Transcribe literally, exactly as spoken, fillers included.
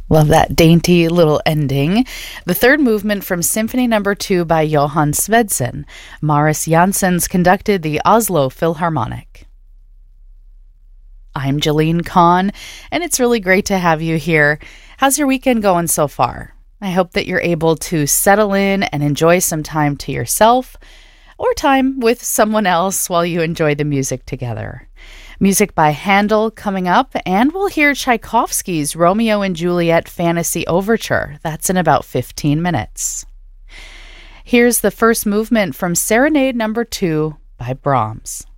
Love that dainty little ending. The third movement from Symphony Number two by Johann Svensson. Maris Janssens conducted the Oslo Philharmonic. I'm Jalene Kahn, and it's really great to have you here. How's your weekend going so far? I hope that you're able to settle in and enjoy some time to yourself or time with someone else while you enjoy the music together. Music by Handel coming up, and we'll hear Tchaikovsky's Romeo and Juliet Fantasy Overture. That's in about fifteen minutes. Here's the first movement from Serenade Number two by Brahms.